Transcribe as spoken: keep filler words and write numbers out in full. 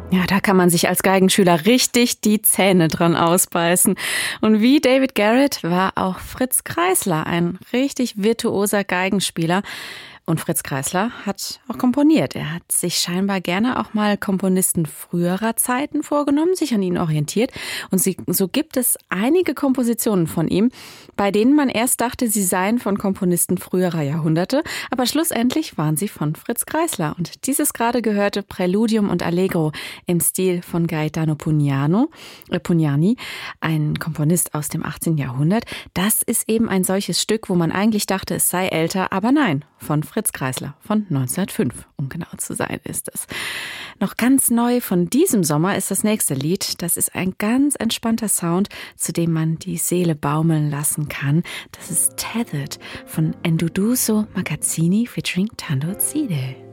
Ja, da kann man sich als Geigenschüler richtig die Zähne dran ausbeißen. Und wie David Garrett war auch Fritz Kreisler ein richtig virtuoser Geigenspieler. Und Fritz Kreisler hat auch komponiert. Er hat sich scheinbar gerne auch mal Komponisten früherer Zeiten vorgenommen, sich an ihnen orientiert. Und sie, so gibt es einige Kompositionen von ihm, bei denen man erst dachte, sie seien von Komponisten früherer Jahrhunderte. Aber schlussendlich waren sie von Fritz Kreisler. Und dieses gerade gehörte Präludium und Allegro im Stil von Gaetano Pugnano, äh Pugnani, ein Komponist aus dem achtzehnten Jahrhundert. Das ist eben ein solches Stück, wo man eigentlich dachte, es sei älter, aber nein, von Fritz Kreisler von neunzehnhundertfünf, um genau zu sein, ist es. Noch ganz neu von diesem Sommer ist das nächste Lied. Das ist ein ganz entspannter Sound, zu dem man die Seele baumeln lassen kann. Das ist Tethered von Enduduso Magazzini featuring Tando Zide.